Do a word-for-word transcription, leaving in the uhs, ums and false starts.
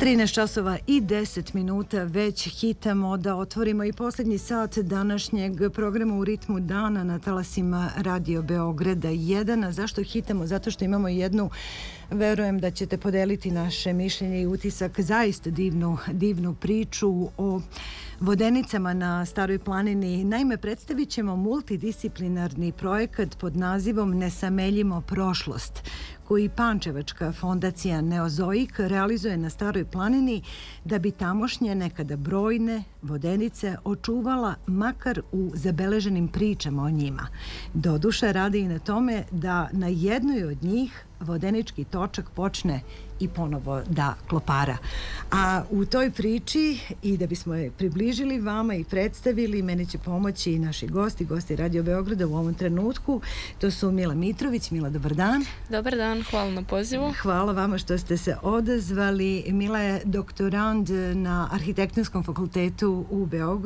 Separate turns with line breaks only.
trinaest časova i deset minuta već hitamo da otvorimo i posljednji sat današnjeg programa U ritmu dana na talasima Radio Beograda jedan. A zašto hitamo? Zato što imamo jednu, verujem da ćete podeliti naše mišljenje i utisak, zaista divnu, divnu priču o vodenicama na Staroj planini. Naime, predstavit ćemo multidisciplinarni projekat pod nazivom Ne sameljimo prošlost, koji Pančevačka fondacija Neozoik realizuje na Staroj planini da bi tamošnje nekada brojne vodenice očuvala makar u zabeleženim pričama o njima. Doduše radi i na tome da na jednoj od njih vodenički točak počne i ponovo da klopara. A u toj priči, i da bismo je približili vama i predstavili, meni će pomoći i naši gosti, gosti Radio Beograda u ovom trenutku. To su Mila Mitrović. Mila, dobar dan.
Dobar dan, hvala na pozivu.
Hvala vama što ste se odazvali. Mila je doktorand na Arhitektonskom fakultetu u Beogradu.